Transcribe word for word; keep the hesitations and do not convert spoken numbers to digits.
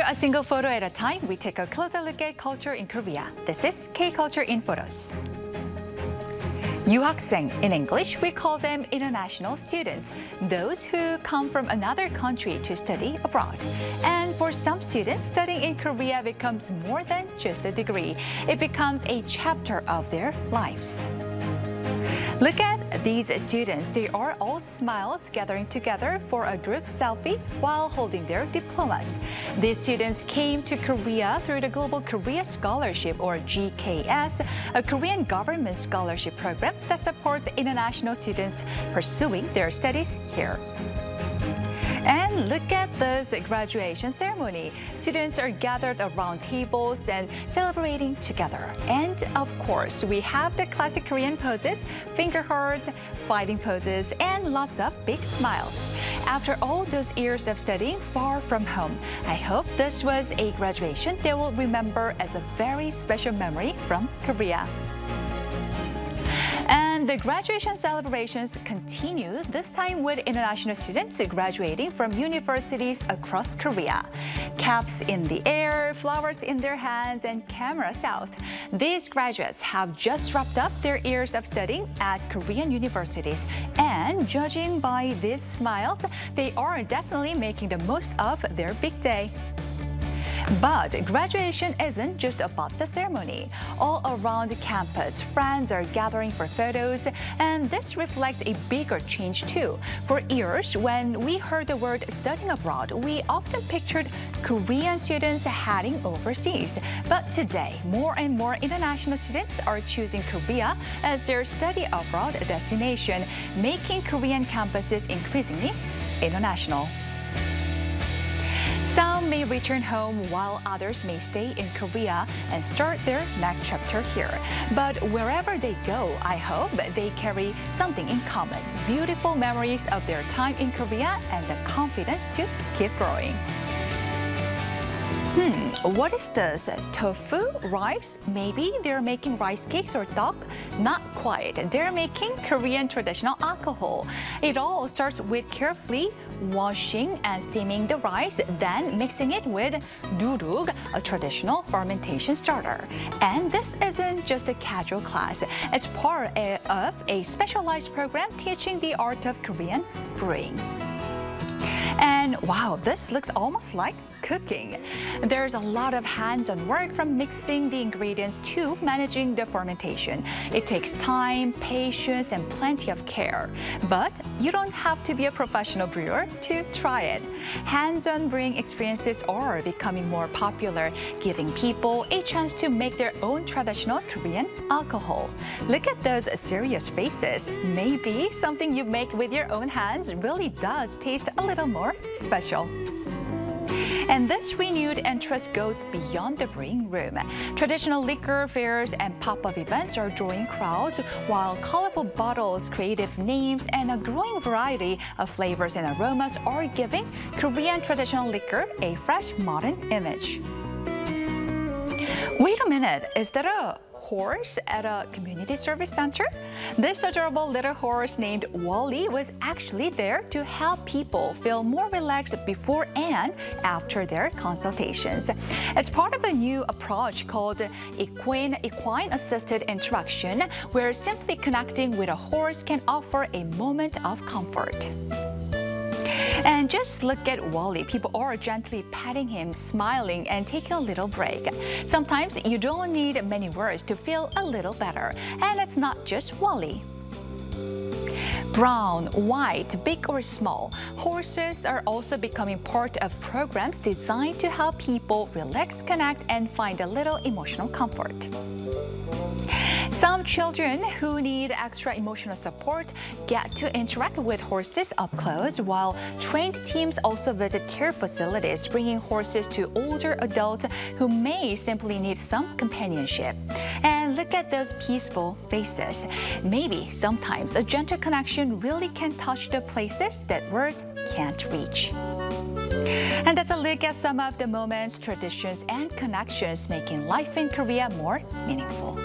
A single photo at a time, we take a closer look at culture in Korea. This is K-Culture in Photos. 유학생. In English, we call them international students, those who come from another country to study abroad. And for some students, studying in Korea becomes more than just a degree. It becomes a chapter of their lives. Look at these students. They are all smiles gathering together for a group selfie while holding their diplomas. These students came to Korea through the Global Korea Scholarship, or G K S, a Korean government scholarship program that supports international students pursuing their studies here. And look at this graduation ceremony. Students are gathered around tables and celebrating together. And of course, we have the classic Korean poses, finger hearts, fighting poses, and lots of big smiles. After all those years of studying far from home, I hope this was a graduation they will remember as a very special memory from Korea. And the graduation celebrations continue, this time with international students graduating from universities across Korea. Caps in the air, flowers in their hands, and cameras out. These graduates have just wrapped up their years of studying at Korean universities. And judging by these smiles, they are definitely making the most of their big day. But graduation isn't just about the ceremony. All around the campus, friends are gathering for photos, and this reflects a bigger change too. For years, when we heard the word studying abroad, we often pictured Korean students heading overseas. But today, more and more international students are choosing Korea as their study abroad destination, making Korean campuses increasingly international. Some may return home while others may stay in Korea and start their next chapter here. But wherever they go, I hope they carry something in common, beautiful memories of their time in Korea and the confidence to keep growing. Hmm, what is this? Tofu? Rice? Maybe they're making rice cakes or tteok? Not quite. They're making Korean traditional alcohol. It all starts with carefully washing and steaming the rice, then mixing it with durug, a traditional fermentation starter. And this isn't just a casual class. It's part of a specialized program teaching the art of Korean brewing. And wow, this looks almost like cooking. There's a lot of hands-on work from mixing the ingredients to managing the fermentation. It takes time, patience, and plenty of care. But you don't have to be a professional brewer to try it. Hands-on brewing experiences are becoming more popular, giving people a chance to make their own traditional Korean alcohol. Look at those serious faces. Maybe something you make with your own hands really does taste a little more special. And this renewed interest goes beyond the brewing room. Traditional liquor fairs and pop-up events are drawing crowds, while colorful bottles, creative names, and a growing variety of flavors and aromas are giving Korean traditional liquor a fresh, modern image. Wait a minute, is that a horse at a community service center? This adorable little horse named Wally was actually there to help people feel more relaxed before and after their consultations. It's part of a new approach called equine, equine assisted interaction, where simply connecting with a horse can offer a moment of comfort. And just look at Wally. People are gently patting him, smiling, and taking a little break. Sometimes you don't need many words to feel a little better. And it's not just Wally. Brown, white, big or small, horses are also becoming part of programs designed to help people relax, connect, and find a little emotional comfort. Some children who need extra emotional support get to interact with horses up close, while trained teams also visit care facilities, bringing horses to older adults who may simply need some companionship. And look at those peaceful faces. Maybe sometimes a gentle connection really can touch the places that words can't reach. And that's a look at some of the moments, traditions, and connections making life in Korea more meaningful.